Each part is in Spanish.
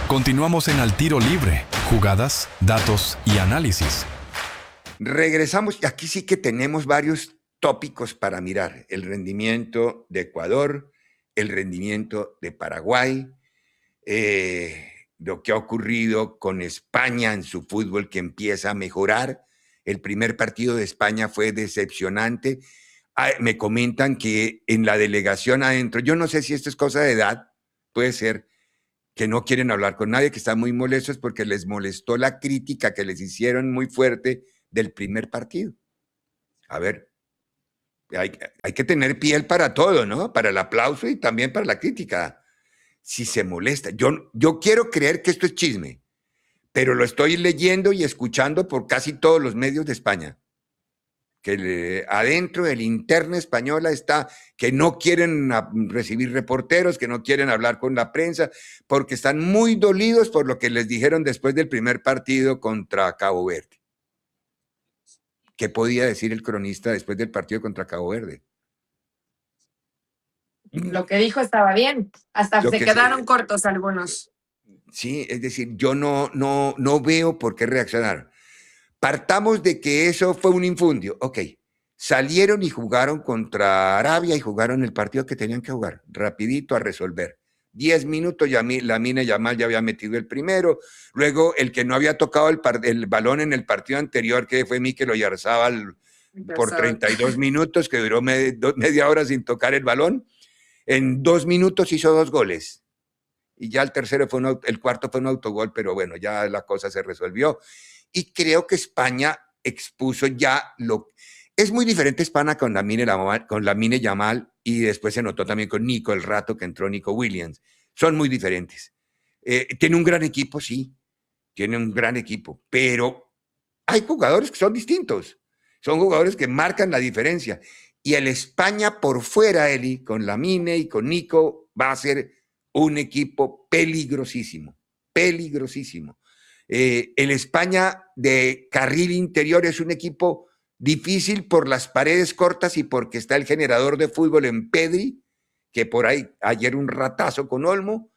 Continuamos en Al Tiro Libre, jugadas, datos y análisis. Regresamos y aquí sí que tenemos varios tópicos para mirar. El rendimiento de Ecuador, el rendimiento de Paraguay, lo que ha ocurrido con España en su fútbol que empieza a mejorar. El primer partido de España fue decepcionante. Me comentan que en la delegación adentro, yo no sé si esto es cosa de edad, puede ser que no quieren hablar con nadie, que están muy molestos porque les molestó la crítica que les hicieron muy fuerte del primer partido. A ver, hay que tener piel para todo, ¿no? Para el aplauso y también para la crítica. Si se molesta, yo quiero creer que esto es chisme, pero lo estoy leyendo y escuchando por casi todos los medios de España. Que adentro de la interna española está que no quieren recibir reporteros, que no quieren hablar con la prensa, porque están muy dolidos por lo que les dijeron después del primer partido contra Cabo Verde. ¿Qué podía decir el cronista después del partido contra Cabo Verde? Lo que dijo estaba bien, hasta se quedaron cortos algunos. Sí, es decir, yo no veo por qué reaccionar. Partamos de que eso fue un infundio. Ok, salieron y jugaron contra Arabia y jugaron el partido que tenían que jugar, rapidito a resolver. 10 minutos, Lamine Yamal ya había metido el primero, luego el que no había tocado el balón en el partido anterior, que fue Mikel Oyarzábal por 32 minutos, que duró media hora sin tocar el balón, en 2 minutos hizo 2 goles. Y ya el cuarto fue un autogol, pero bueno, ya la cosa se resolvió. Y creo que España expuso ya Es muy diferente España con Lamine Yamal y después se notó también con Nico, el rato que entró Nico Williams. Son muy diferentes. Tiene un gran equipo, sí. Tiene un gran equipo, pero hay jugadores que son distintos. Son jugadores que marcan la diferencia. Y el España por fuera, Eli, con Lamine y con Nico, va a ser un equipo peligrosísimo. Peligrosísimo. El España de carril interior es un equipo difícil por las paredes cortas y porque está el generador de fútbol en Pedri, que por ahí ayer un ratazo con Olmo,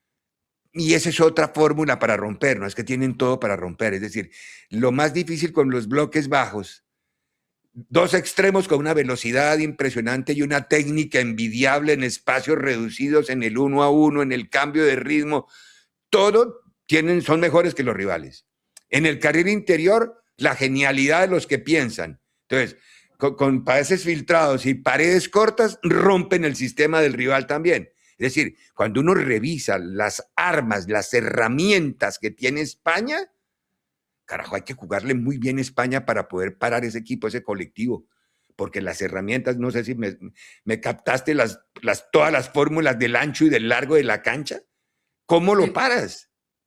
y esa es otra fórmula para romper, no es que tienen todo para romper, es decir, lo más difícil con los bloques bajos, 2 extremos con una velocidad impresionante y una técnica envidiable en espacios reducidos, en el 1 a 1, en el cambio de ritmo, todo son mejores que los rivales. En el carril interior, la genialidad de los que piensan. Entonces, con pases filtrados y paredes cortas, rompen el sistema del rival también. Es decir, cuando uno revisa las armas, las herramientas que tiene España, carajo, hay que jugarle muy bien a España para poder parar ese equipo, ese colectivo. Porque las herramientas, no sé si me captaste todas las fórmulas del ancho y del largo de la cancha. ¿Cómo lo paras?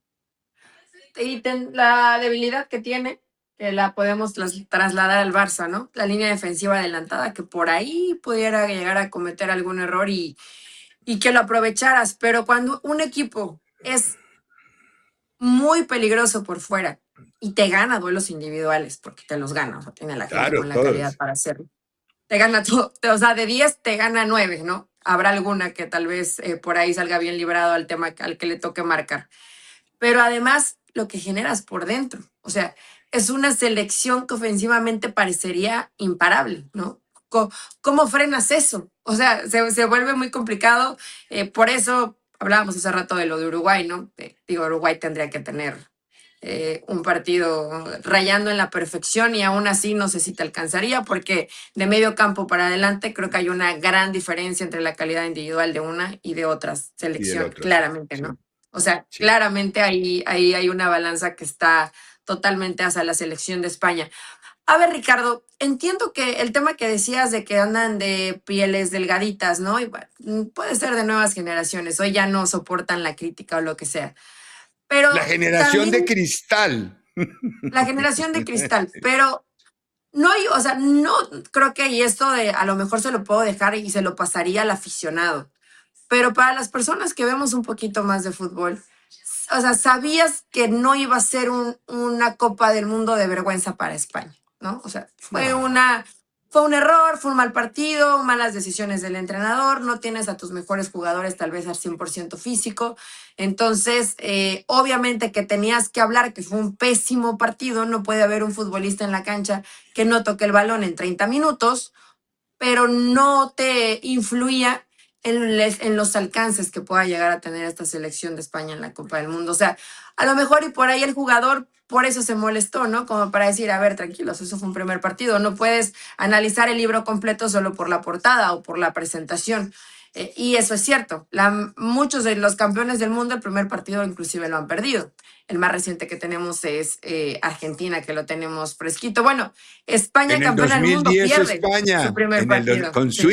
Y la debilidad que tiene, que la podemos trasladar al Barça, ¿no? La línea defensiva adelantada, que por ahí pudiera llegar a cometer algún error y que lo aprovecharas. Pero cuando un equipo es muy peligroso por fuera y te gana duelos individuales, porque te los gana, o sea, tiene la gente con la calidad para hacerlo. Te gana todo, o sea, de 10 te gana 9, ¿no? Habrá alguna que tal vez por ahí salga bien librado al tema al que le toque marcar. Pero además, lo que generas por dentro, o sea, es una selección que ofensivamente parecería imparable, ¿no? ¿Cómo frenas eso? O sea, se vuelve muy complicado. Por eso hablábamos hace rato de lo de Uruguay, ¿no? Uruguay tendría que tener un partido rayando en la perfección y aún así no sé si te alcanzaría porque de medio campo para adelante creo que hay una gran diferencia entre la calidad individual de una y de otras selecciones, claramente, ¿no? O sea, claramente ahí hay una balanza que está totalmente hacia la selección de España. A ver, Ricardo, entiendo que el tema que decías de que andan de pieles delgaditas, ¿no? Y bueno, puede ser de nuevas generaciones, hoy ya no soportan la crítica o lo que sea. Pero la generación de cristal. La generación de cristal, pero no hay, o sea, no creo que y esto de a lo mejor se lo puedo dejar y se lo pasaría al aficionado. Pero para las personas que vemos un poquito más de fútbol, o sea, sabías que no iba a ser una Copa del Mundo de vergüenza para España, ¿no? O sea, fue fue un error, fue un mal partido, malas decisiones del entrenador, no tienes a tus mejores jugadores tal vez al 100% físico. Entonces, obviamente que tenías que hablar que fue un pésimo partido, no puede haber un futbolista en la cancha que no toque el balón en 30 minutos, pero no te influía en los alcances que pueda llegar a tener esta selección de España en la Copa del Mundo. O sea, a lo mejor y por ahí el jugador por eso se molestó, ¿no? Como para decir, a ver, tranquilos, eso fue un primer partido, no puedes analizar el libro completo solo por la portada o por la presentación. Y eso es cierto, muchos de los campeones del mundo el primer partido inclusive lo han perdido. El más reciente que tenemos es Argentina, que lo tenemos fresquito. Bueno, España En el campeona del mundo 2010 pierde España, su primer en el, partido. con Sí.